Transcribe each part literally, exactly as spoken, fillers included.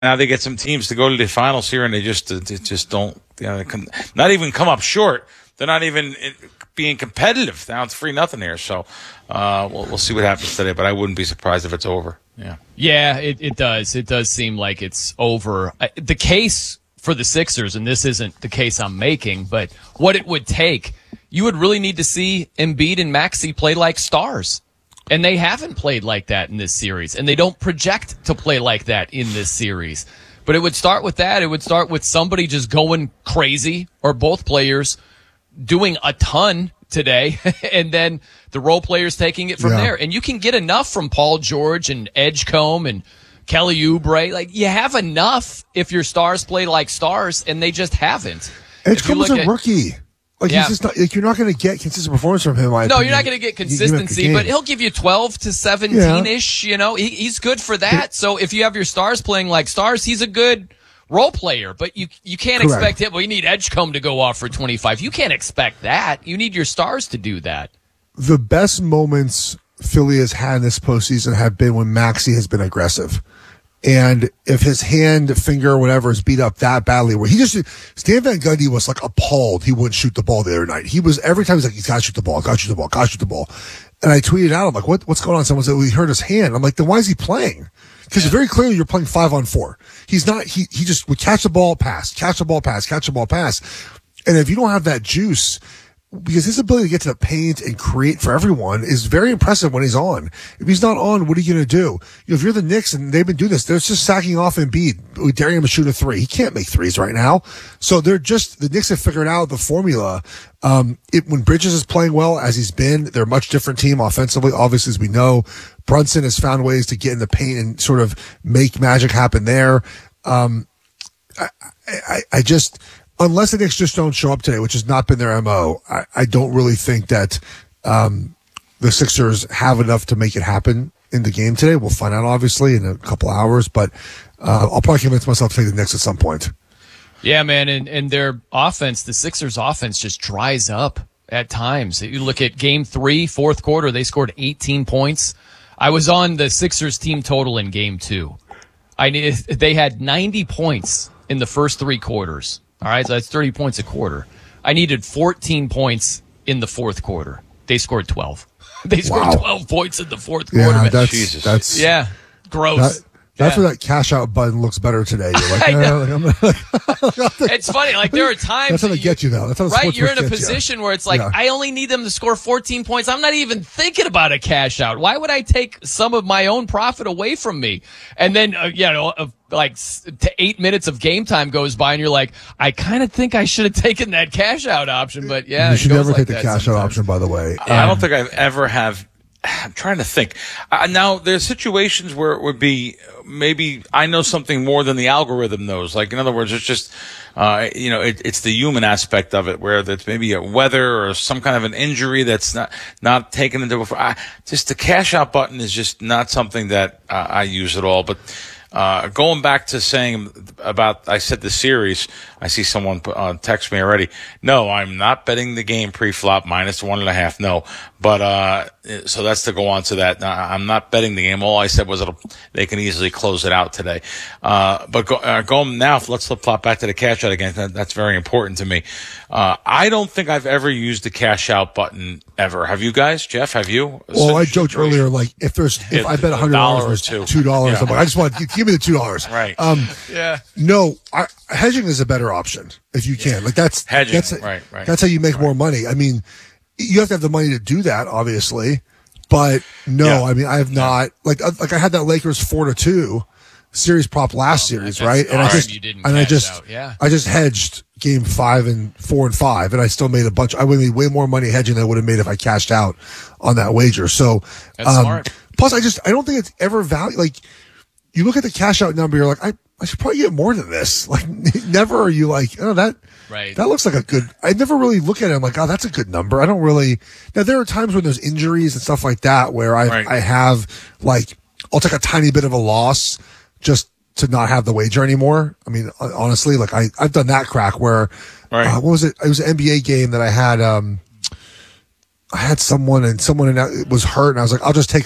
now they get some teams to go to the finals here, and they just they just don't, you know, they can not even come up short. They're not even being competitive. Now it's three nothing here, so uh, we'll we'll see what happens today. But I wouldn't be surprised if it's over. Yeah, yeah, it, it does. It does seem like it's over. The case for the Sixers, and this isn't the case I'm making, but what it would take, you would really need to see Embiid and Maxey play like stars. And they haven't played like that in this series, and they don't project to play like that in this series. But it would start with that. It would start with somebody just going crazy, or both players doing a ton today, and then the role players taking it from yeah. there. And you can get enough from Paul George and Edgecombe and Kelly Oubre. Like, you have enough if your stars play like stars, and they just haven't. Edgecombe's a at, rookie. Like, yeah. he's just not, like, you're not going to get consistent performance from him. I no, opinion. You're not going to get consistency, but he'll give you twelve to seventeen-ish, yeah. you know. He, he's good for that. It, so if you have your stars playing like stars, he's a good role player. But you you can't correct. expect him. Well, you need Edgecombe to go off for twenty-five. You can't expect that. You need your stars to do that. The best moments Philly has had in this postseason have been when Maxey has been aggressive. And if his hand, finger, whatever is beat up that badly, where he just, Stan Van Gundy was like appalled he wouldn't shoot the ball the other night. He was, every time he's like, he's got to shoot the ball, got to shoot the ball, got to shoot the ball. And I tweeted out, I'm like, what, what's going on? Someone said, well, he hurt his hand. I'm like, then why is he playing? Because yeah. very clearly you're playing five on four. He's not, he, he just would catch the ball, pass, catch the ball, pass, catch the ball, pass. And if you don't have that juice, because his ability to get to the paint and create for everyone is very impressive when he's on. If he's not on, what are you going to do? You know, if you're the Knicks and they've been doing this, they're just sacking off Embiid. We dare him to shoot a three. He can't make threes right now. So they're just, the Knicks have figured out the formula. Um, it, when Bridges is playing well, as he's been, they're a much different team offensively. Obviously, as we know, Brunson has found ways to get in the paint and sort of make magic happen there. Um, I, I, I just, Unless the Knicks just don't show up today, which has not been their M O, I, I don't really think that um, the Sixers have enough to make it happen in the game today. We'll find out, obviously, in a couple hours, but uh, I'll probably convince myself to take the Knicks at some point. Yeah, man, and, and their offense, the Sixers' offense just dries up at times. You look at game three, fourth quarter, they scored eighteen points. I was on the Sixers team total in game two. I They had ninety points in the first three quarters. All right, so that's thirty points a quarter. I needed fourteen points in the fourth quarter. They scored twelve. They scored wow. twelve points in the fourth yeah, quarter. That's, Jesus. That's, yeah, gross. That, that's yeah. where that cash out button looks better today. You're like, I know. eh, like, like, it's funny. Like, there are times. That's how they you, get you, though. That's how the right? You're in a you. position where it's like, yeah. I only need them to score fourteen points. I'm not even thinking about a cash out. Why would I take some of my own profit away from me? And then, uh, you know, uh, like to eight minutes of game time goes by, and you're like, I kind of think I should have taken that cash out option. But yeah, you should never like take the cash out option. By the way, um, I don't think I've ever have. I'm trying to think. Uh, now, there's situations where it would be maybe I know something more than the algorithm knows. Like, in other words, it's just, uh, you know, it, it's the human aspect of it, where that's maybe a weather or some kind of an injury that's not not taken into account. Just the cash out button is just not something that uh, I use at all. But uh, going back to saying about, I said the series, I see someone uh, text me already. No, I'm not betting the game pre-flop minus one and a half. No, but uh, so that's to go on to that. I'm not betting the game. All I said was it'll, they can easily close it out today. Uh, but go, uh, going now, let's flip flop back to the cash out again. That, that's very important to me. Uh, I don't think I've ever used the cash out button ever. Have you guys, Jeff? Have you? Well, I joked earlier, like if there's if it, I bet a hundred dollars or two dollars, yeah. I'm like, I just want to give me the two dollars. Right. Um, yeah. No, I, hedging is a better option if you can. Like that's hedging. That's, right. Right. That's how you make right. more money. I mean, you have to have the money to do that, obviously. But no, yeah. I mean, I have not. Like, like I had that Lakers four to two series prop last oh, series, right? And I just you didn't and I just out. Yeah. I just hedged game five and four and five, and I still made a bunch. I would have made way more money hedging than I would have made if I cashed out on that wager. So, That's um, smart. Plus, I just I don't think it's ever value. Like, you look at the cash out number, you're like, I I should probably get more than this. Like, never are you like, oh, that. Right. That looks like a good, I never really look at it. I'm like, oh, that's a good number. I don't really, now there are times when there's injuries and stuff like that where I, right. I have like, I'll take a tiny bit of a loss just to not have the wager anymore. I mean, honestly, like I, I've done that crack where, right. uh, what was it? It was an N B A game that I had, um, I had someone and someone in that was hurt and I was like, I'll just take a,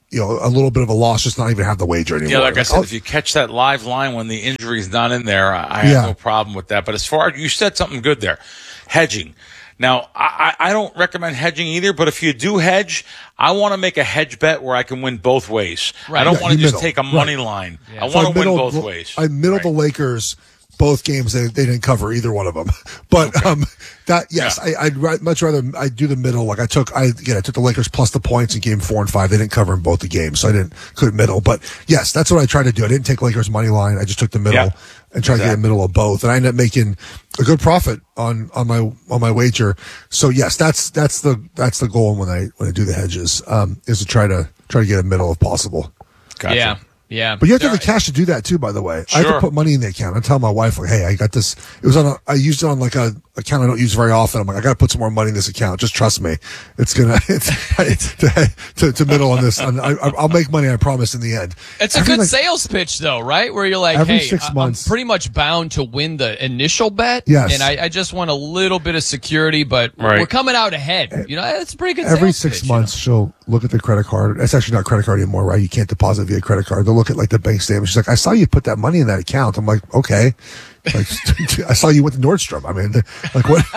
you know, a little bit of a loss, just not even have the wager anymore. Yeah, like I said, I'll- if you catch that live line when the injury's not in there, I I Yeah. have no problem with that. But as far as you said something good there, hedging. Now, I, I I don't recommend hedging either, but if you do hedge, I want to make a hedge bet where I can win both ways. Right. I don't Yeah, want to you just middle. take a money Right. line. Yeah. I So want to win middle- both ways. I middle Right. the Lakers both games. They, they didn't cover either one of them, but um, that yes, Yeah. I, I'd ri- much rather I do the middle. Like I took, I again, I took the Lakers plus the points in game four and five. They didn't cover in both the games, so I didn't couldn't middle. But yes, that's what I tried to do. I didn't take Lakers money line. I just took the middle Yeah. and tried to get a Exactly. middle of both, and I ended up making a good profit on on my on my wager. So yes, that's that's the that's the goal when I when I do the hedges um, is to try to try to get a middle if possible. Gotcha. Yeah. Yeah. But you have to have There- the cash to do that too, by the way. I have Sure. to put money in the account. I tell my wife, like, hey, I got this. It was on a, I used it on like a account I don't use very often. I'm like, I got to put some more money in this account. Just trust me. It's going it's, to, to, to middle on this. And I, I'll make money, I promise, in the end. It's a Every, good like, sales pitch, though, right? Where you're like, Every hey, six I- I'm months. pretty much bound to win the initial bet. Yes. And I, I just want a little bit of security, but Right. we're coming out ahead. You know, it's a pretty good Every sales six pitch, months, she'll look at the credget card. It's actually not credit card anymore, right? You can't deposit via credit card. They'll look at like the bank statement. She's like, I saw you put that money in that account. I'm like, okay. Like, I saw you went to Nordstrom. I mean, like what?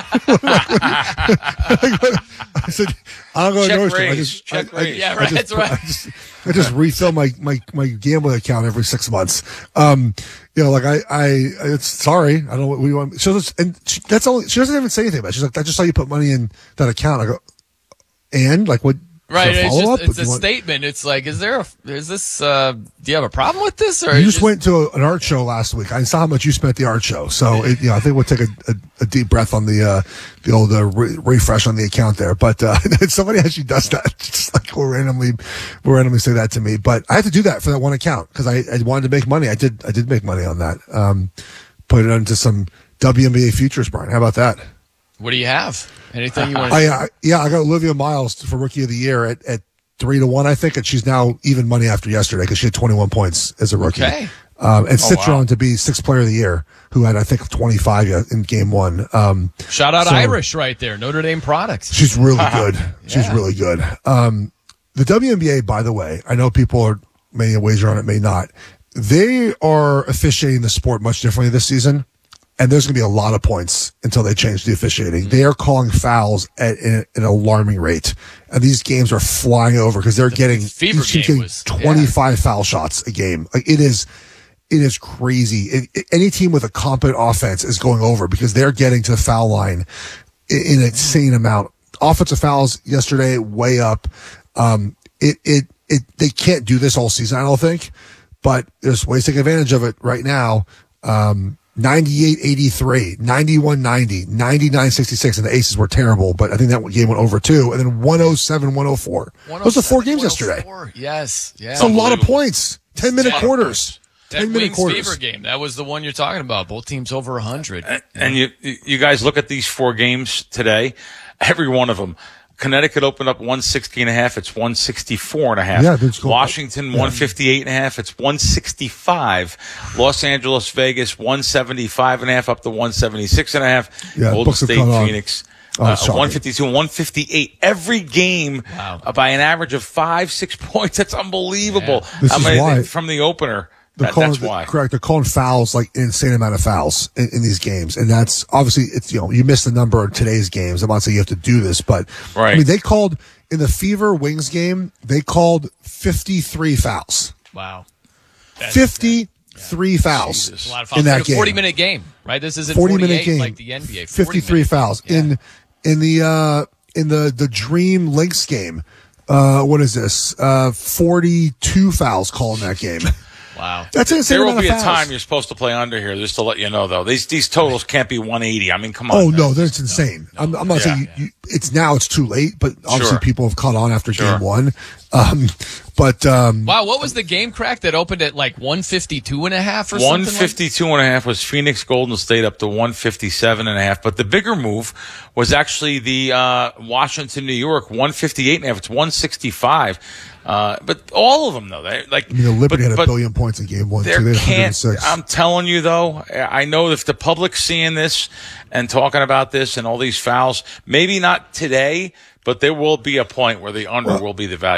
like, what? I said, I don't go Check to Nordstrom. I raise. just, Check I, I, raise. Yeah, I right, just, that's right. I just, I just refill my, my, my gambling account every six months. Um, you know, like I, I, it's sorry. I don't know what we want. So that's, and she, that's all, she doesn't even say anything about it. She's like, I just saw you put money in that account. I go, and like what? Right, is there it's follow-up? just it's Do a you want- statement. It's like, is there a is this? Uh, do you have a problem with this? Or You is just went to a, an art show last week. I saw how much you spent at the art show, so it, you know, I think we'll take a, a, a deep breath on the uh, the old uh, re- refresh on the account there. But uh, somebody actually does that, just like will randomly, will randomly say that to me. But I had to do that for that one account because I, I wanted to make money. I did I did make money on that. Um, put it into some W N B A futures, Brian. How about that? What do you have? Anything you want? I uh, yeah, I got Olivia Miles for Rookie of the Year at, at three to one, I think, and she's now even money after yesterday because she had twenty-one points as a rookie. Okay. Um, and Oh, Citron wow. to be Sixth Player of the Year, who had I think twenty-five in Game One. Um, Shout out so- Irish right there, Notre Dame product. she's really good. She's Yeah. really good. Um, the W N B A, by the way, I know people are may wager on it, may not. They are officiating the sport much differently this season. And there's going to be a lot of points until they change the officiating. They are calling fouls at an, an alarming rate. And these games are flying over because they're getting, Fever each team's game getting was- twenty-five foul shots a game. Like it is, it is crazy. It, it- any team with a competent offense is going over because they're getting to the foul line in, in an insane amount. Offensive fouls yesterday, way up. Um, it, it, it, they can't do this all season, I don't think, but there's ways to take advantage of it right now. Um, ninety-eight eighty-three, ninety-one ninety, ninety-nine sixty-six, and the Aces were terrible, but I think that game went over too. And then one oh seven one oh four. Those are four games yesterday. Yes, yeah. It's a lot of Unbelievable. points. ten minute Yeah. quarters. That ten minute Wings quarters. Fever game. That was the one you're talking about. Both teams over one hundred. And you you guys look at these four games today, every one of them. Connecticut opened up one sixty and a half. It's one sixty-four and a half. Yeah, they're just going- Washington yeah. one fifty-eight and a half. It's one sixty-five. Los Angeles, Vegas one seventy-five and a half up to one seventy-six and a half. Yeah, Golden books have State, caught on. Phoenix. Oh, Uh, shocking. one fifty-two and one fifty-eight. Every game Wow. uh, by an average of five, six points. That's unbelievable. Yeah. This How is many why- they- from the opener. They're That, calling, that's why. correct. They're calling fouls like an insane amount of fouls in, in these games, and that's obviously it's you know you miss the number in today's games. I'm not saying you have to do this, but Right. I mean they called in the Fever Wings game. They called fifty-three fouls. Wow. fifty-three fouls Jesus. A lot of fouls. in that Like a game. forty minute game, right? This isn't forty minute forty-eight game, like the N B A. forty fifty-three minute. fouls Yeah. in in the uh, in the the Dream Lynx game. Uh, what is this? Uh, forty-two fouls called in that game. Wow. That's an insane There will amount be of a fouls. time you're supposed to play under here, just to let you know, though. These these totals can't be one eighty. I mean, come on. Oh man. no, that's insane. I'm, I'm not Yeah. saying you, you, it's now. It's too late, but obviously Sure. people have caught on after Sure. game one. Um, but um, Wow, what was the game crack that opened at like one fifty-two and a half or something? one like- fifty-two and a half was Phoenix Golden State up to one fifty-seven and a half. But the bigger move was actually the uh, Washington New York one fifty-eight and a half. It's one sixty-five. Uh, but all of them though, they like I mean, the Liberty but, had a but billion points in game one. There Too. They had can't. one hundred six. I'm telling you though, I know if the public's seeing this and talking about this and all these fouls, maybe not today, but there will be a point where the under will be the value.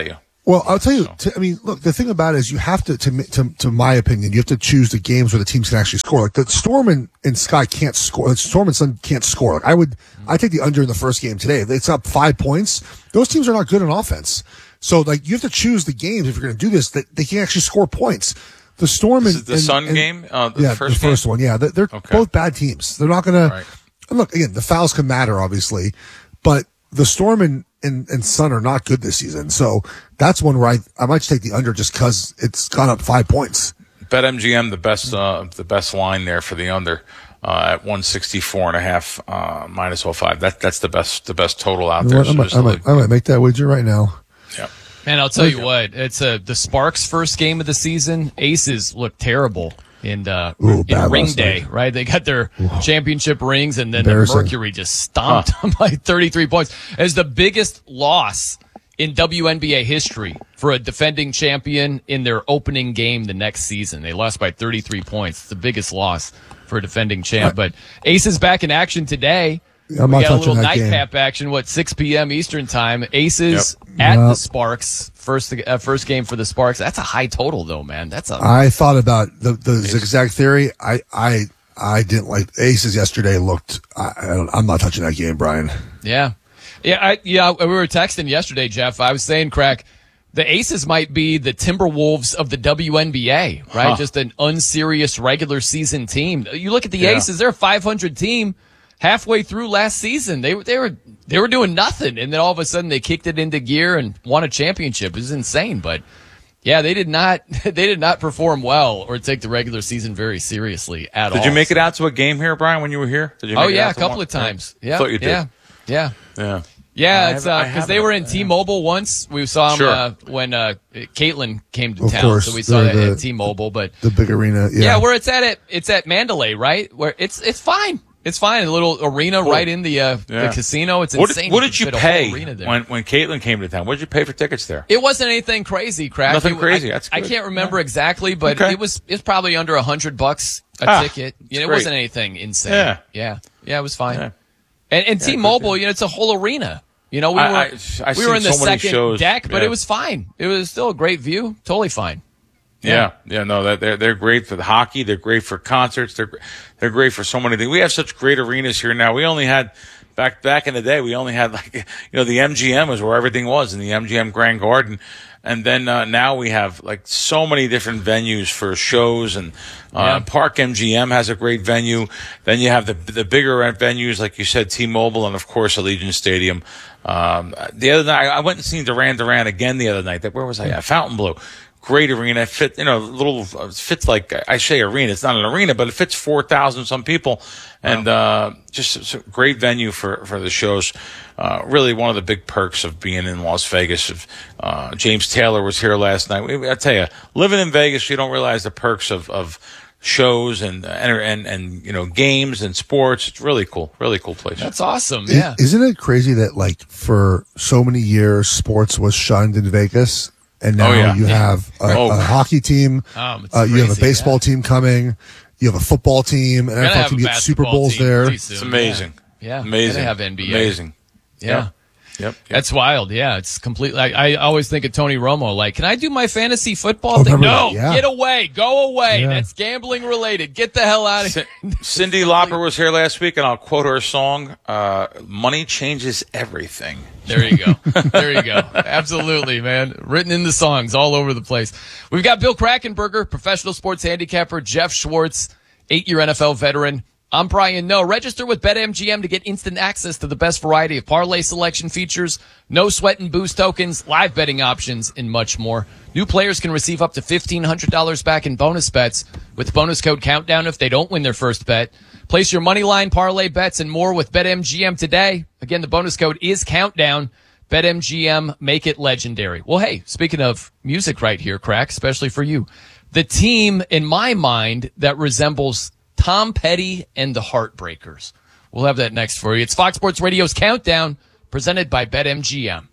Well, I'll tell you. To, I mean, look. The thing about it is, you have to, to, to, to my opinion, you have to choose the games where the teams can actually score. Like the Storm and, and Sky can't score. The Storm and Sun can't score. Like I would, I take the under in the first game today. If it's up five points, those teams are not good on offense. So, like, you have to choose the games if you're going to do this that they can actually score points. The Storm this and is the and, Sun and, game, uh, the yeah, first the first game? one, yeah, they're, they're okay. both bad teams. They're not going right. to. Look, again, the fouls can matter, obviously, but the Storm and, and, and Sun are not good this season. So that's one where I, I might just take the under just because it's gone up five points. BetMGM, the best uh, the best line there for the under uh, at one sixty-four and a half uh, minus oh five. That that's the best the best total out there. I, So might, just I, might, I might make that wager right now. Yeah. Man, I'll tell you what, it's a the Sparks' first game of the season. Aces look terrible in uh, Ooh, in ring last day, night. right? They got their Ooh. championship rings, and then the Embarrassing. Mercury just stomped huh. them by thirty-three points. It's the biggest loss in W N B A history for a defending champion in their opening game the next season. They lost by thirty-three points. It's the biggest loss for a defending champ. But Aces back in action today. I'm we not got a touching little that game. nightcap action, what, six p.m. Eastern time. Aces Yep. at Yep. the Sparks. First uh, first game for the Sparks. That's a high total, though, man. That's a I thought about the, the zigzag theory. I, I, I didn't like Aces yesterday looked, I, I don't, I'm not touching that game, Brian. Yeah. Yeah, I, yeah, we were texting yesterday, Jeff. I was saying, Crack, the Aces might be the Timberwolves of the W N B A, right? Huh. Just an unserious regular season team. You look at the Yeah. Aces, they're a five hundred team halfway through last season. They, they were they were doing nothing, and then all of a sudden they kicked it into gear and won a championship. It was insane, but yeah, they did not they did not perform well or take the regular season very seriously at all. Did you make it out to a game here, Brian, when you were here? Did you Oh make it yeah, out a to couple one? of times. Yeah. Yeah, Thought you did. yeah, yeah. Yeah. Yeah, I it's haven't- I because they haven't. were in T-Mobile once. We saw them Sure. uh, when uh, Caitlin came to Of town, course, so we saw they're that the- at T-Mobile. But The big arena. Yeah. yeah, where it's at, it it's at Mandalay, right? Where it's it's fine. It's fine. A little arena right in the uh, Yeah. the casino. It's What insane. did, what can did you fit a whole pay arena there. when, when Caitlin came to town? What did you pay for tickets there? It wasn't anything crazy, Crack. Nothing It- crazy. I, That's I good. can't remember Yeah. exactly, but Okay. it was it's probably under a hundred bucks a Ah, ticket. You know, it great. wasn't anything insane. Yeah. yeah, yeah. It was fine. Yeah. And, and Yeah, T-Mobile, good. you know, it's a whole arena. You know, we were I- I- I've we were seen in the so many second shows. deck, but Yeah. it was fine. It was still a great view. Totally fine. Yeah, yeah, no, that they're they're great for the hockey. They're great for concerts. They're they're great for so many things. We have such great arenas here now. We only had back back in the day. We only had like you know the M G M was where everything was in the M G M Grand Garden, and then uh, now we have like so many different venues for shows. And uh, Yeah. Park M G M has a great venue. Then you have the the bigger venues like you said, T-Mobile, and of course Allegiant Stadium. Um, the other night I went and seen Duran Duran again the other night. That where was I? At Fontainebleau. Great arena. Fit, you know, little, it fits like, I say arena. It's not an arena, but it fits four thousand some people. And, uh, just it's a great venue for, for the shows. Uh, really one of the big perks of being in Las Vegas. Of, uh, James Taylor was here last night. We- I tell you, living in Vegas, you don't realize the perks of, of shows and, and, and, and, you know, games and sports. It's really cool. Really cool place. That's awesome. I- Yeah. Isn't it crazy that like for so many years sports was shunned in Vegas, and now Oh, yeah. you have a, Oh. a hockey team, Um, it's uh, you have a crazy, baseball yeah. team coming, you have a football team, and Gonna N F L have team a get Super basketball Bowls team there. pretty soon. It's amazing. Yeah. Amazing. Gonna have N B A. Amazing. Yeah. Yep. Yep. That's wild. Yeah, it's completely. I, I always think of Tony Romo. Like, can I do my fantasy football Oh, thing? remember No, that, yeah. get away, go away. Yeah. That's gambling related. Get the hell out of here. Cindy Lauper was here last week, and I'll quote her song, uh, Money Changes Everything. There you go. There you go. Absolutely, man. Written in the songs all over the place. We've got Bill Krackenberger, professional sports handicapper, Jeff Schwartz, eight-year N F L veteran. I'm Brian No. Register with BetMGM to get instant access to the best variety of parlay selection features, no sweat and boost tokens, live betting options, and much more. New players can receive up to fifteen hundred dollars back in bonus bets with bonus code COUNTDOWN if they don't win their first bet. Place your money line, parlay bets, and more with BetMGM today. Again, the bonus code is COUNTDOWN. BetMGM, make it legendary. Well, hey, speaking of music right here, Crack, especially for you, the team, in my mind, that resembles Tom Petty and the Heartbreakers. We'll have that next for you. It's Fox Sports Radio's Countdown, presented by BetMGM.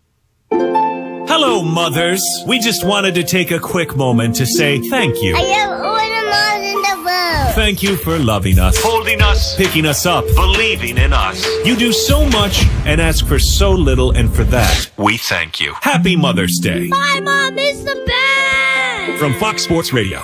Hello, mothers. We just wanted to take a quick moment to say thank you. I am all the mothers in the world. Thank you for loving us, holding us, picking us up, believing in us. You do so much and ask for so little, and for that, we thank you. Happy Mother's Day. My mom is the best! From Fox Sports Radio.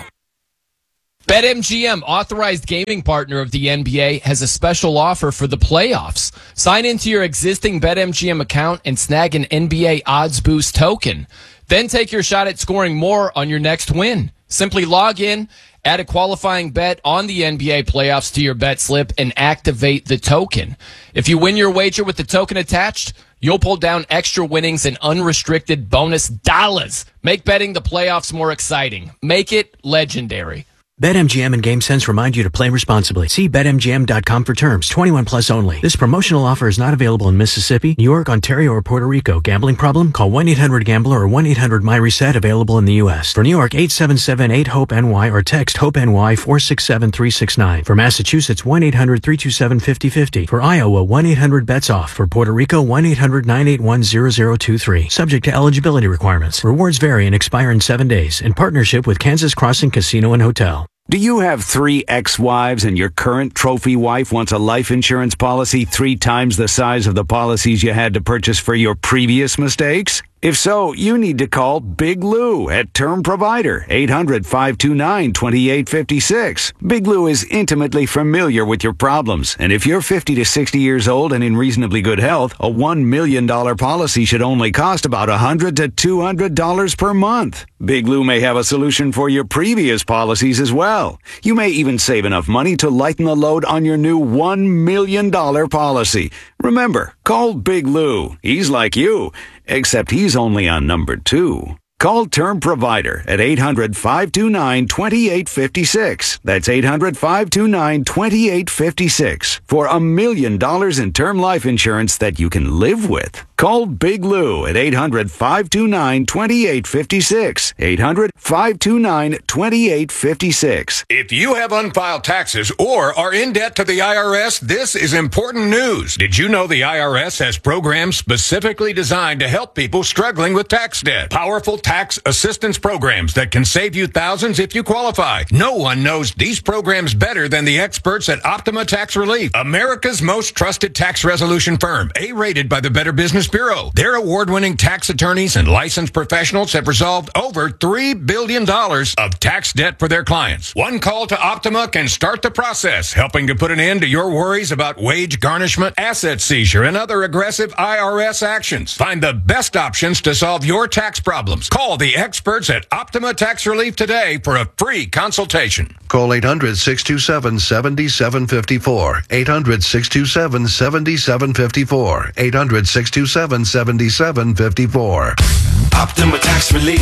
BetMGM, authorized gaming partner of the N B A, has a special offer for the playoffs. Sign into your existing BetMGM account and snag an N B A Odds Boost token. Then take your shot at scoring more on your next win. Simply log in, add a qualifying bet on the N B A playoffs to your bet slip, and activate the token. If you win your wager with the token attached, you'll pull down extra winnings and unrestricted bonus dollars. Make betting the playoffs more exciting. Make it legendary. BetMGM and GameSense remind you to play responsibly. See Bet M G M dot com for terms. twenty-one plus only. This promotional offer is not available in Mississippi, New York, Ontario, or Puerto Rico. Gambling problem? Call one eight hundred gambler or one eight hundred my reset, available in the U S. For New York, eight seven seven eight hope N Y or text HOPE-NY four six seven three six nine. For Massachusetts, one eight hundred three two seven five zero five zero. For Iowa, one eight hundred bets off. For Puerto Rico, one eight hundred nine eight one zero zero two three. Subject to eligibility requirements. Rewards vary and expire in seven days. In partnership with Kansas Crossing Casino and Hotel. Do you have three ex-wives and your current trophy wife wants a life insurance policy three times the size of the policies you had to purchase for your previous mistakes? If so, you need to call Big Lou at Term Provider, eight hundred five two nine two eight five six. Big Lou is intimately familiar with your problems, and if you're fifty to sixty years old and in reasonably good health, a one million dollars policy should only cost about one hundred to two hundred dollars per month. Big Lou may have a solution for your previous policies as well. You may even save enough money to lighten the load on your new one million dollars policy. Remember, call Big Lou. He's like you, except he's only on number two. Call Term Provider at eight hundred five two nine two eight five six. That's eight hundred five two nine two eight five six for a million dollars in term life insurance that you can live with. Call Big Lou at eight hundred five two nine two eight five six. eight hundred five two nine two eight five six. If you have unfiled taxes or are in debt to the I R S, this is important news. Did you know the I R S has programs specifically designed to help people struggling with tax debt? Powerful tax assistance programs that can save you thousands if you qualify. No one knows these programs better than the experts at Optima Tax Relief, America's most trusted tax resolution firm, A-rated by the Better Business Bureau. Their award-winning tax attorneys and licensed professionals have resolved over three billion dollars of tax debt for their clients. One call to Optima can start the process, helping to put an end to your worries about wage garnishment, asset seizure, and other aggressive I R S actions. Find the best options to solve your tax problems. Call the experts at Optima Tax Relief today for a free consultation. Call eight hundred six two seven seven seven five four. eight hundred six two seven seven seven five four. eight hundred six two seven seven seven five four. Optima Tax Relief.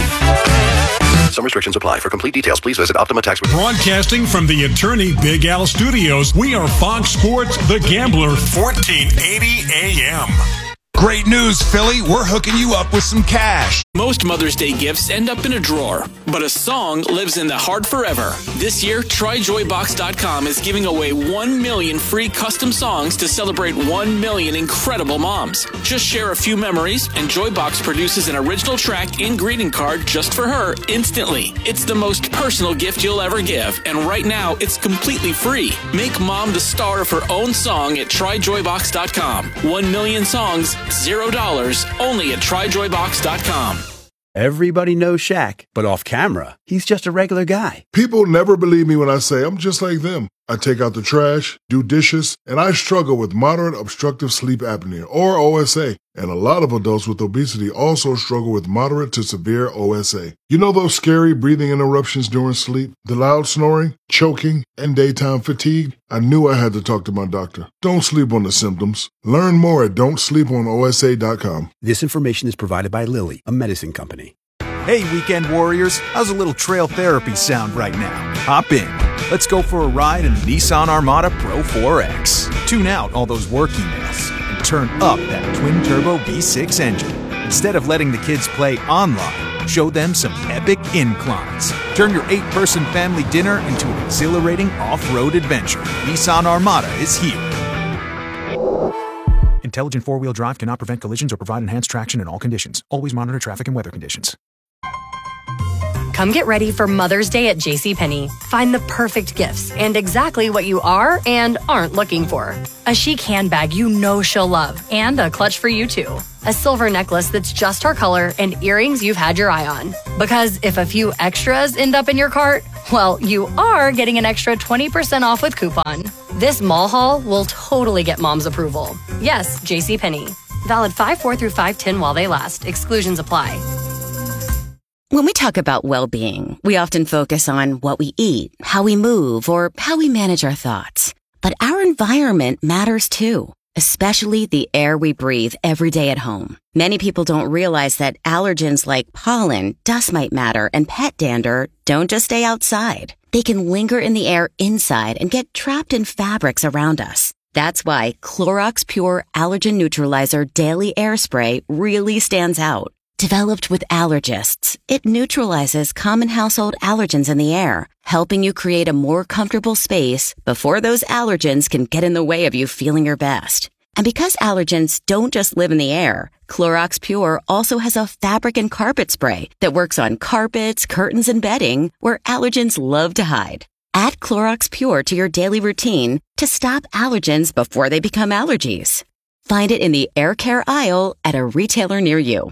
Some restrictions apply. For complete details, please visit Optima Tax Relief. Broadcasting from the Attorney Big Al Studios, we are Fox Sports The Gambler, fourteen eighty A M. Great news, Philly. We're hooking you up with some cash. Most Mother's Day gifts end up in a drawer, but a song lives in the heart forever. This year, Try Joy Box dot com is giving away one million free custom songs to celebrate one million incredible moms. Just share a few memories, and Joybox produces an original track and greeting card just for her instantly. It's the most personal gift you'll ever give, and right now, it's completely free. Make mom the star of her own song at Try Joy Box dot com. One million songs, zero dollars, only at Try Joy Box dot com. Everybody knows Shaq, but off camera, he's just a regular guy. People never believe me when I say I'm just like them. I take out the trash, do dishes, and I struggle with moderate obstructive sleep apnea, or O S A. And a lot of adults with obesity also struggle with moderate to severe O S A. You know those scary breathing interruptions during sleep, the loud snoring, choking, and daytime fatigue? I knew I had to talk to my doctor. Don't sleep on the symptoms. Learn more at don't sleep on O S A dot com. This information is provided by Lilly, a medicine company. Hey, weekend warriors, how's a little trail therapy sound right now? Hop in. Let's go for a ride in the Nissan Armada Pro four X. Tune out all those work emails and turn up that twin-turbo V six engine. Instead of letting the kids play online, show them some epic inclines. Turn your eight-person family dinner into an exhilarating off-road adventure. Nissan Armada is here. Intelligent four-wheel drive cannot prevent collisions or provide enhanced traction in all conditions. Always monitor traffic and weather conditions. Come get ready for Mother's Day at JCPenney. Find the perfect gifts and exactly what you are and aren't looking for. A chic handbag you know she'll love, and a clutch for you too. A silver necklace that's just her color, and earrings you've had your eye on. Because if a few extras end up in your cart, well, you are getting an extra twenty percent off with coupon. This mall haul will totally get mom's approval. Yes, JCPenney. Valid five four through five ten while they last. Exclusions apply. When we talk about well-being, we often focus on what we eat, how we move, or how we manage our thoughts. But our environment matters too, especially the air we breathe every day at home. Many people don't realize that allergens like pollen, dust mite matter, and pet dander don't just stay outside. They can linger in the air inside and get trapped in fabrics around us. That's why Clorox Pure Allergen Neutralizer Daily Air Spray really stands out. Developed with allergists, it neutralizes common household allergens in the air, helping you create a more comfortable space before those allergens can get in the way of you feeling your best. And because allergens don't just live in the air, Clorox Pure also has a fabric and carpet spray that works on carpets, curtains, and bedding where allergens love to hide. Add Clorox Pure to your daily routine to stop allergens before they become allergies. Find it in the air care aisle at a retailer near you.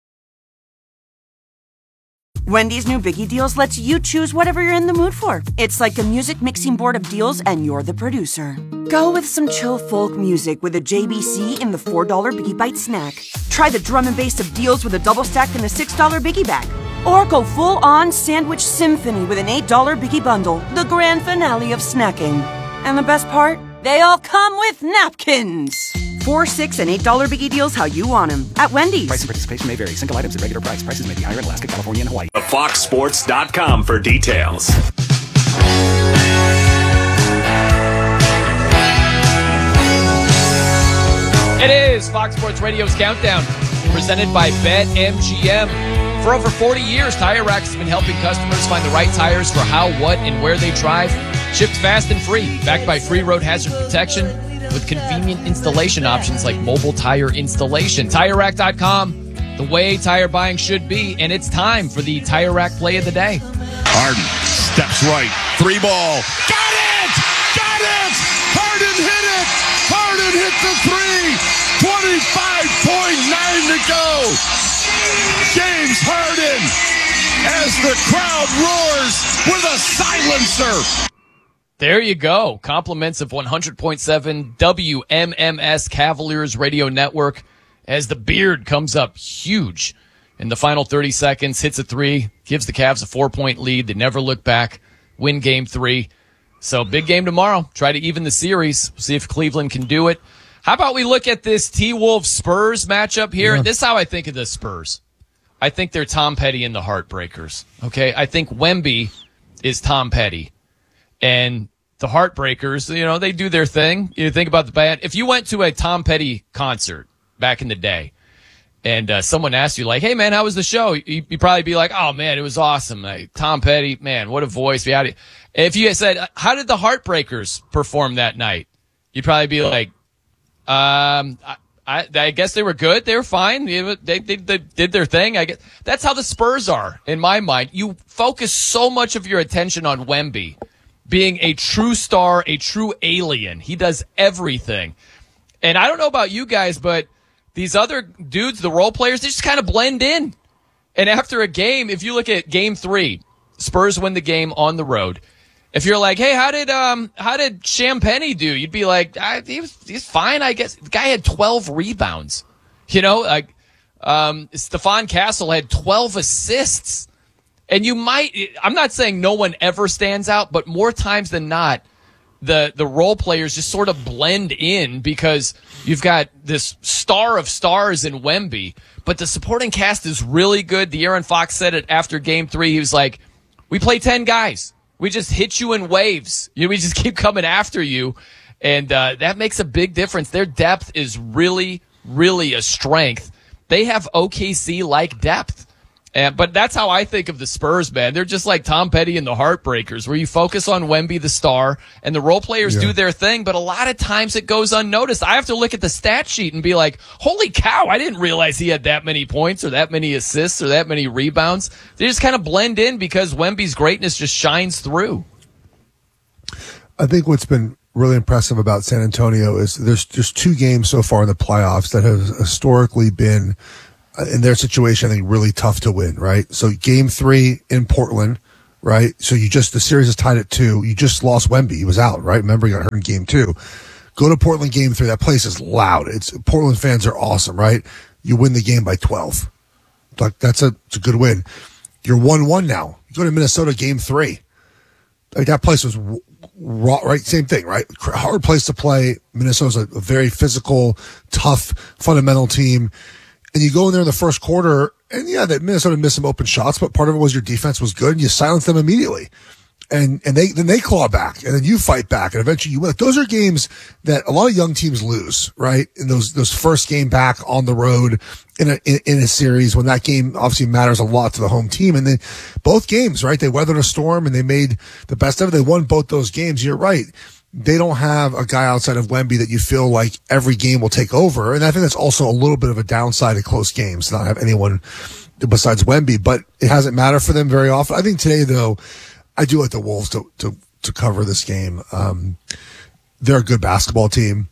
Wendy's new Biggie Deals lets you choose whatever you're in the mood for. It's like a music mixing board of deals, and you're the producer. Go with some chill folk music with a J B C in the four dollar Biggie Bite snack. Try the drum and bass of deals with a double stack in the six dollar Biggie Bag. Or go full-on sandwich symphony with an eight dollar Biggie Bundle, the grand finale of snacking. And the best part? They all come with napkins. Four, six, and eight dollar Biggie Deals how you want them at Wendy's. Price and participation may vary. Single items at regular price. Prices may be higher in Alaska, California, and Hawaii. fox sports dot com for details. It is Fox Sports Radio's Countdown, presented by BetMGM. For over forty years, Tire Rack has been helping customers find the right tires for how, what, and where they drive. Shipped fast and free, backed by free road hazard protection with convenient installation options like mobile tire installation. Tire Rack dot com, the way tire buying should be, and it's time for the Tire Rack play of the day. Harden steps right, three ball. Got it! Got it! Harden hit it! Harden hit the three! twenty-five point nine to go! James Harden, as the crowd roars with a silencer. There you go. Compliments of one hundred point seven W M M S Cavaliers Radio Network as the beard comes up huge in the final thirty seconds, hits a three, gives the Cavs a four-point lead. They never look back, win game three. So big game tomorrow. Try to even the series. See if Cleveland can do it. How about we look at this T-Wolves Spurs matchup here? Yeah. This is how I think of the Spurs. I think they're Tom Petty and the Heartbreakers. Okay, I think Wemby is Tom Petty. And the Heartbreakers, you know, they do their thing. You think about the band. If you went to a Tom Petty concert back in the day and uh, someone asked you, like, hey, man, how was the show? You, you'd probably be like, oh, man, it was awesome. Like, Tom Petty, man, what a voice. If you said, how did the Heartbreakers perform that night? You'd probably be like, um, I, I, I guess they were good. They were fine. They, they, they, they did their thing. I guess that's how the Spurs are, in my mind. You focus so much of your attention on Wemby being a true star, a true alien. He does everything. And I don't know about you guys, but these other dudes, the role players, they just kind of blend in. And after a game, if you look at game three, Spurs win the game on the road. If you're like, hey, how did um how did Champagnie do? You'd be like, I, he was he's fine, I guess. The guy had twelve rebounds. You know, like um Stephon Castle had twelve assists. And you might, I'm not saying no one ever stands out, but more times than not, the, the role players just sort of blend in because you've got this star of stars in Wemby, but the supporting cast is really good. De'Aaron Fox said it after game three. He was like, we play ten guys. We just hit you in waves. You know, we just keep coming after you. And uh, that makes a big difference. Their depth is really, really a strength. They have O K C-like depth. And, but that's how I think of the Spurs, man. They're just like Tom Petty and the Heartbreakers, where you focus on Wemby, the star, and the role players yeah. do their thing, but a lot of times it goes unnoticed. I have to look at the stat sheet and be like, holy cow, I didn't realize he had that many points or that many assists or that many rebounds. They just kind of blend in because Wemby's greatness just shines through. I think what's been really impressive about San Antonio is there's just two games so far in the playoffs that have historically been, in their situation, I think really tough to win, right? So game three in Portland, right? So you just, the series is tied at two. You just lost Wemby. He was out, right? Remember, he got hurt in game two. Go to Portland game three. That place is loud. It's Portland fans are awesome, right? You win the game by twelve. Like that's a, it's a good win. You're one one now. You go to Minnesota game three. Like that place was raw, right? Same thing, right? Hard place to play. Minnesota's a, a very physical, tough, fundamental team. And you go in there in the first quarter, and yeah, that Minnesota missed some open shots, but part of it was your defense was good, and you silence them immediately. And and they then they claw back, and then you fight back, and eventually you win. Those are games that a lot of young teams lose, right? In those those first game back on the road in a in, in a series, when that game obviously matters a lot to the home team. And then both games, right? They weathered a storm and they made the best of it. They won both those games. You're right. They don't have a guy outside of Wemby that you feel like every game will take over. And I think that's also a little bit of a downside of close games, to not have anyone besides Wemby, but it hasn't mattered for them very often. I think today, though, I do like the Wolves to, to, to cover this game. Um, they're a good basketball team.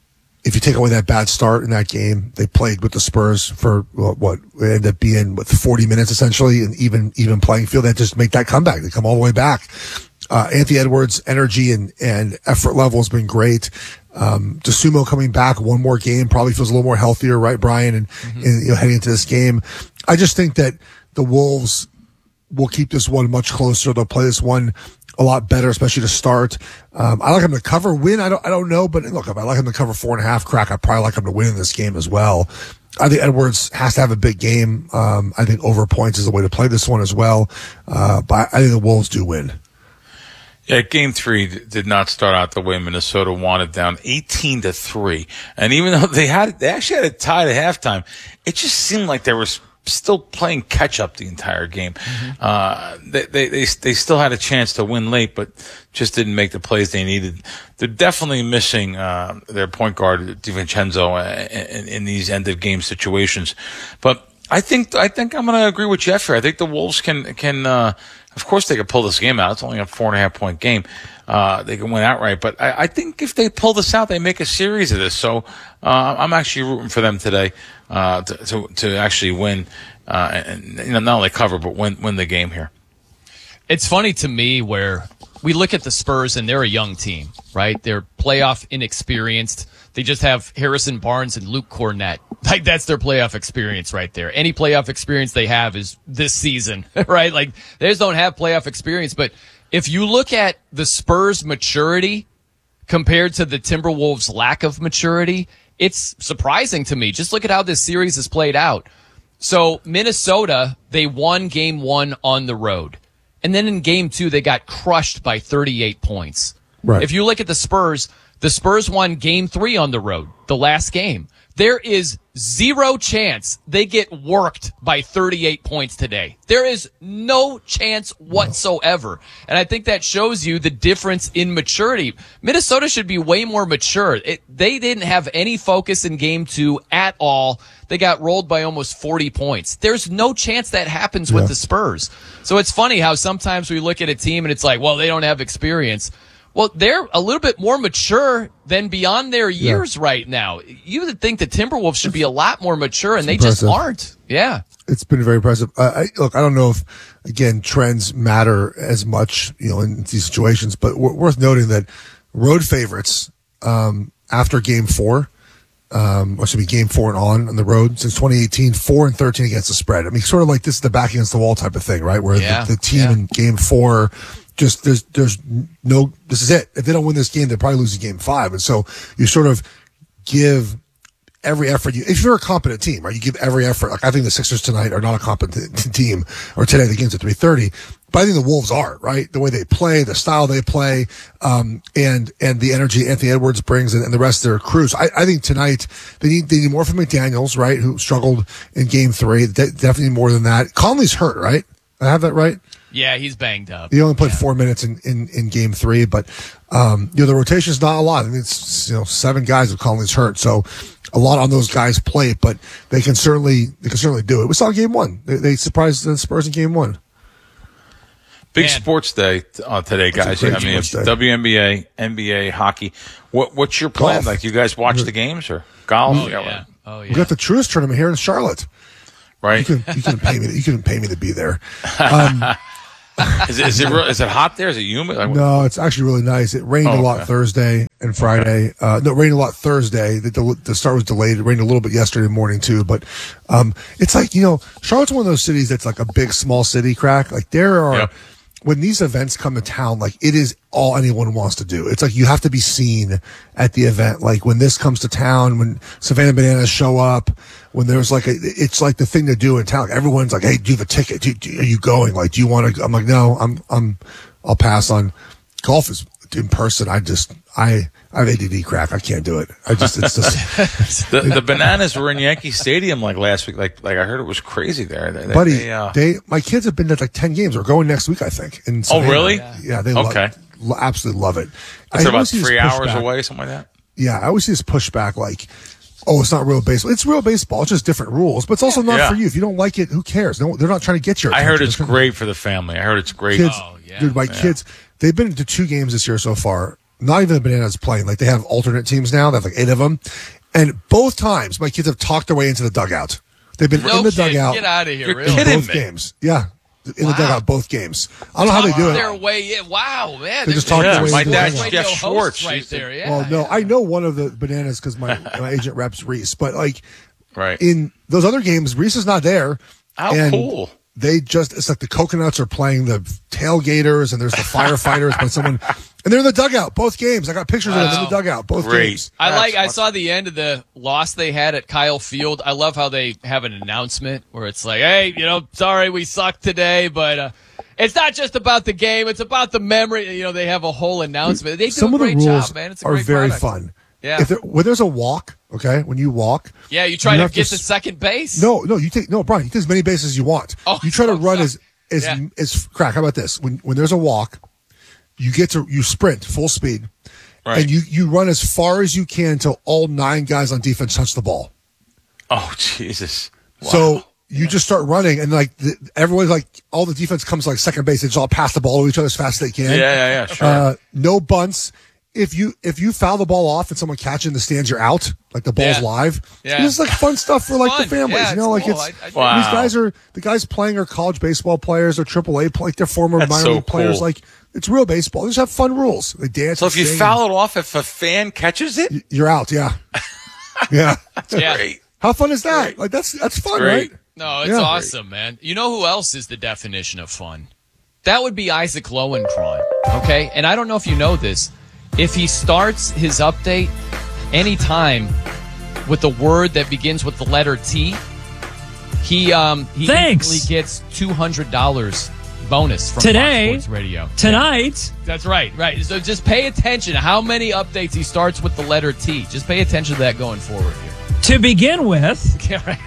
If you take away that bad start in that game, they played with the Spurs for what, what ended up being with forty minutes essentially, and even, even playing field. They just make that comeback. They come all the way back. Uh, Anthony Edwards' energy and, and effort level has been great. Um, DeSumo coming back one more game probably feels a little more healthier, right, Brian? And, mm-hmm. and you know, heading into this game, I just think that the Wolves will keep this one much closer. They'll play this one a lot better, especially to start. Um, I like them to cover, win. I don't, I don't know, but look, if I like them to cover four and a half, crack, I probably like them to win in this game as well. I think Edwards has to have a big game. Um, I think over points is the way to play this one as well. Uh, but I think the Wolves do win. Yeah, game three did not start out the way Minnesota wanted, down eighteen to three. And even though they had, they actually had it tied at halftime, it just seemed like they were still playing catch up the entire game. Mm-hmm. Uh, they, they, they, they still had a chance to win late, but just didn't make the plays they needed. They're definitely missing, uh, their point guard, DiVincenzo, in, in these end of game situations. But I think, I think I'm going to agree with Jeff here. I think the Wolves can, can, uh, of course they could pull this game out. It's only a four and a half point game. Uh, they can win outright, but I, I think if they pull this out, they make a series of this. So, uh, I'm actually rooting for them today, uh, to, to, to actually win, uh, and, you know, not only cover, but win, win the game here. It's funny to me where we look at the Spurs and they're a young team, right? They're playoff inexperienced. They just have Harrison Barnes and Luke Cornett. Like, that's their playoff experience right there. Any playoff experience they have is this season, right? Like, they just don't have playoff experience. But if you look at the Spurs' maturity compared to the Timberwolves' lack of maturity, it's surprising to me. Just look at how this series has played out. So, Minnesota, they won game one on the road. And then in game two, they got crushed by thirty-eight points. Right. If you look at the Spurs, the Spurs won game three on the road, the last game. There is zero chance they get worked by thirty-eight points today. There is no chance whatsoever. And I think that shows you the difference in maturity. Minnesota should be way more mature. It, they didn't have any focus in game two at all. They got rolled by almost forty points. There's no chance that happens with yeah. the Spurs. So it's funny how sometimes we look at a team and it's like, well, they don't have experience. Well, they're a little bit more mature than beyond their years yeah. right now. You would think the Timberwolves should be a lot more mature, and it's they impressive. just aren't. Yeah. It's been very impressive. Uh, I, look, I don't know if, again, trends matter as much, you know, in these situations, but w- worth noting that road favorites um, after game four, um, or should be game four and on on the road since twenty eighteen, four and thirteen against the spread. I mean, sort of like this is the back against the wall type of thing, right? Where yeah. the, the team yeah. in game four, just there's there's no, this is it. If they don't win this game, they're probably losing game five. And so you sort of give every effort. You, if you're a competent team, right, you give every effort. Like I think the Sixers tonight are not a competent team, or today the game's at three thirty. But I think the Wolves are, right? The way they play, the style they play, um, and, and the energy Anthony Edwards brings and, and the rest of their crews. I, I think tonight they need, they need more from McDaniels, right? Who struggled in game three. De- definitely more than that. Conley's hurt, right? I have that right? Yeah, he's banged up. He only played yeah. four minutes in, in, in game three, but, um, you know, the rotation is not a lot. I mean, it's, you know, seven guys if Conley's hurt. So a lot on those guys' plate, but they can certainly, they can certainly do it. We saw game one. They, they surprised the Spurs in game one. Big Man. sports day uh, today, guys. great I mean, sports day. W N B A, N B A, hockey. What What's your plan? Golf. Like, you guys watch the games or golf? Oh, yeah. Oh, yeah. We got the Truist tournament here in Charlotte. Right? You couldn't, you couldn't pay me. To, you couldn't pay me to be there. Um, is it is it, real, is it hot there? Is it humid? Like, no, it's actually really nice. It rained Oh, a lot okay. Thursday and Friday. Uh, no, it rained a lot Thursday. The, the, the start was delayed. It rained a little bit yesterday morning too. But um, it's like, you know, Charlotte's one of those cities that's like a big small city crack. Like there are. Yep. When these events come to town, like it is all anyone wants to do. It's like you have to be seen at the event. Like when this comes to town, when Savannah Bananas show up, when there's like a, it's like the thing to do in town. Like everyone's like, "Hey, do you have a ticket? Do, do, are you going? Like, do you want to?" I'm like, "No, I'm, I'm, I'll pass on golf is in person. I just, I, I have A D D crack. I can't do it. I just, it's just the, the Bananas were in Yankee Stadium like last week. Like, like I heard it was crazy there. They, buddy. they, uh, they, my kids have been to like ten games. We're going next week, I think. In oh, Savannah. really? Yeah, yeah they okay. love, lo- absolutely love it. It's I about always see this three hours pushback. away, something like that. Yeah, I always see this pushback like, oh, it's not real baseball. It's real baseball. It's just different rules, but it's also not Yeah. for you. If you don't like it, who cares? No, they're not trying to get your I attention. heard it's They're trying great for the family. I heard it's great. Kids, Oh, yeah. dude, my Yeah. kids, they've been to two games this year so far. Not even the Bananas playing. Like they have alternate teams now. They have like eight of them. And both times my kids have talked their way into the dugout. They've been No in the kid, dugout. get out of here, You're really? in kidding both me. games. Yeah. In Wow. the dugout, both games. I don't know how they do Talk it. their way in. Wow, man. They just They're- talk Yeah, their way my into the dad's dugout. radio Jeff host Schwartz. right He's the- there. Yeah. Well, no, I know one of the Bananas because my, my agent reps Reese, but like Right. in those other games, Reese is not there. How and cool. They just, it's like the Coconuts are playing the tailgaters and there's the firefighters, but someone, and they're in the dugout, both games. I got pictures of them in the dugout, both Great. games. I That's like. I awesome. saw the end of the loss they had at Kyle Field. I love how they have an announcement where it's like, "Hey, you know, sorry we sucked today, but uh, it's not just about the game; it's about the memory." You know, they have a whole announcement. They do Some a of the great rules job, man. It's a are great very product. fun. Yeah. If there, when there's a walk, okay, when you walk, Yeah, you try you to have get to to s- second base. no, no, you take no, Brian. You take as many bases as you want. Oh, you try to oh, run sorry. as as Yeah. as crack. How about this? When when there's a walk, you get to you sprint full speed, Right. and you you run as far as you can until all nine guys on defense touch the ball. Oh, Jesus. Wow. So you just start running, and like the, everyone's like, all the defense comes to, like second base. They just all pass the ball to each other as fast as they can. Yeah, yeah, yeah, sure. Uh, no bunts. If you if you foul the ball off and someone catches in the stands, you're out. Like the ball's Yeah. live. Yeah. This is like fun stuff for like fun. the families. Yeah, you know, it's like cool. it's I- I- Wow. these guys are the guys playing are college baseball players or triple A, like they're former That's minor so league players. cool. Like it's real baseball. They just have fun rules. They dance. So and if you sing foul it off, if a fan catches it, and you're out. Yeah, yeah. Yeah. great. How fun is that? Like that's that's fun, great. right? No, it's Yeah. awesome, man. You know who else is the definition of fun? That would be Isaac Lowenkron, okay? And I don't know if you know this. If he starts his update anytime with the word that begins with the letter T, he um he Thanks. instantly gets two hundred dollars bonus from Today, Fox Sports Radio. Tonight. That's right, right. So just pay attention to how many updates he starts with the letter T. Just pay attention to that going forward here. To begin with, Yeah, right.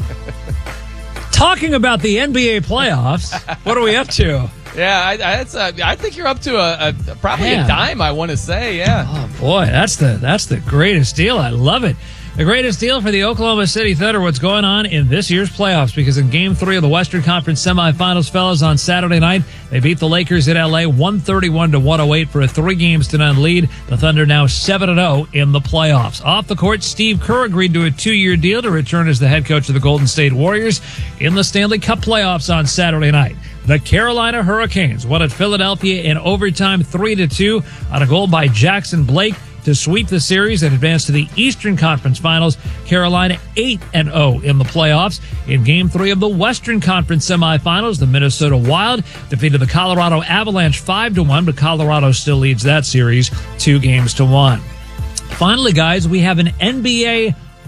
talking about the N B A playoffs, what are we up to? Yeah, I, I, that's a, I think you're up to a, a probably Man. a dime. I want to say, yeah. Oh boy, that's the that's the greatest deal. I love it. The greatest deal for the Oklahoma City Thunder, what's going on in this year's playoffs, because in Game three of the Western Conference semifinals, fellas, on Saturday night, they beat the Lakers in L A one thirty-one to one oh eight for a three games to none lead. The Thunder now seven and oh in the playoffs. Off the court, Steve Kerr agreed to a two-year deal to return as the head coach of the Golden State Warriors in the Stanley Cup playoffs on Saturday night. The Carolina Hurricanes won at Philadelphia in overtime three to two on a goal by Jackson Blake to sweep the series and advance to the Eastern Conference Finals. Carolina eight and oh in the playoffs. In Game three of the Western Conference semifinals, the Minnesota Wild defeated the Colorado Avalanche five to one, but Colorado still leads that series two games to one. Finally, guys, we have an N B A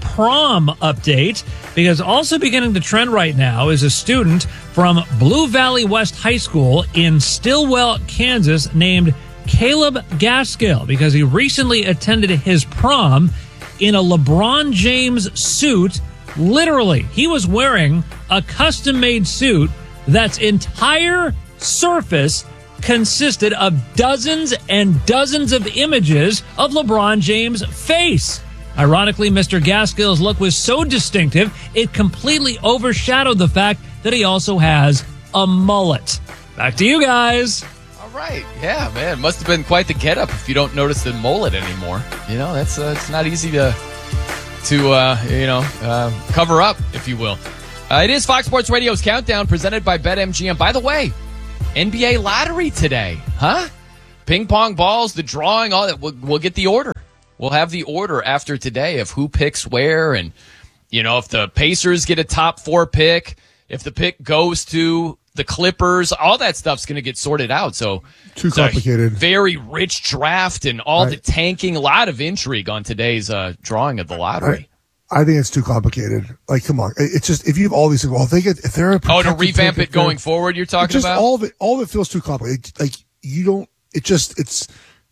prom update, because also beginning to trend right now is a student from Blue Valley West High School in Stillwell, Kansas, named Caleb Gaskill, because he recently attended his prom in a LeBron James suit. Literally, he was wearing a custom-made suit that's entire surface consisted of dozens and dozens of images of LeBron James' face. Ironically, Mister Gaskill's look was so distinctive, it completely overshadowed the fact that he also has a mullet. Back to you guys. All right. Yeah, man. Must have been quite the getup if you don't notice the mullet anymore. You know, that's uh, it's not easy to, to uh, you know, uh, cover up, if you will. Uh, it is Fox Sports Radio's Countdown presented by BetMGM. By the way, N B A lottery today, huh? Ping pong balls, the drawing, all that. We'll, we'll get the order. We'll have the order after today of who picks where, and, you know, if the Pacers get a top four pick, if the pick goes to the Clippers, all that stuff's going to get sorted out. So too complicated. Very rich draft and all right. the tanking. A lot of intrigue on today's uh, drawing of the lottery. I, I think it's too complicated. Like, come on. It's just, if you have all these things, well, if they get, if they're a oh, to revamp pick, it going forward, you're talking just about? All of it, all of it feels too complicated. Like, you don't, it just, it's,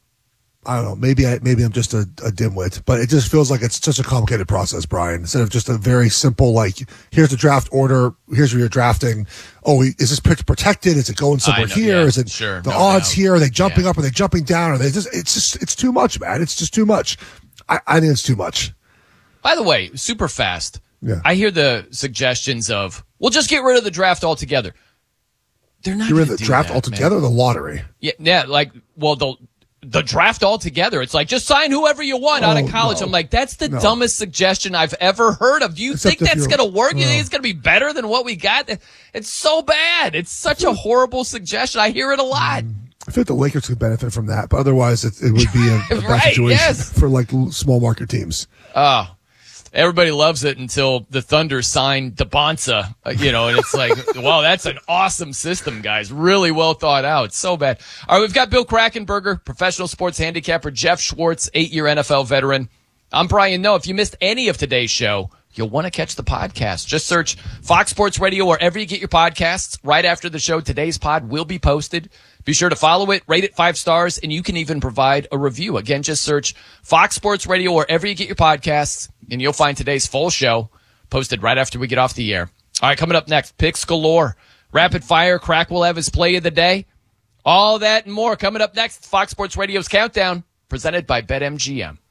I don't know. Maybe I, maybe I'm just a, a dimwit, but it just feels like it's such a complicated process, Brian. Instead of just a very simple, like, here's the draft order, here's where you're drafting. Oh, is this pitch protected? Is it going somewhere know, here? yeah, is it sure, the no odds doubt. here? Are they jumping Yeah. up? Are they jumping down? Are they just? It's just, it's too much, man. It's just too much. I, I think it's too much. By the way, super fast. Yeah. I hear the suggestions of, we'll just get rid of the draft altogether. They're not Get rid going of to the do draft that, altogether. man. The lottery. Yeah, yeah, like, well, the the draft altogether. It's like, just sign whoever you want out Oh, of college. no. I'm like, that's the No. dumbest suggestion I've ever heard of. Do you Except think if that's you're- going to work? You no. think it's going to be better than what we got? It's so bad. It's such a horrible suggestion. I hear it a lot. I feel like the Lakers could benefit from that, but otherwise it, it would be a, a bad Right, situation yes. for like l- small market teams. Oh, everybody loves it until the Thunder signed DeBonsa, uh, you know, and it's like, wow, that's an awesome system, guys. Really well thought out. So bad. All right, we've got Bill Krackenberger, professional sports handicapper, Jeff Schwartz, eight-year N F L veteran. I'm Brian Noe. If you missed any of today's show, you'll want to catch the podcast. Just search Fox Sports Radio wherever you get your podcasts. Right after the show, today's pod will be posted. Be sure to follow it, rate it five stars, and you can even provide a review. Again, just search Fox Sports Radio wherever you get your podcasts, and you'll find today's full show posted right after we get off the air. All right, coming up next, picks galore. Rapid fire, Crack will have his play of the day. All that and more coming up next. Fox Sports Radio's Countdown, presented by BetMGM.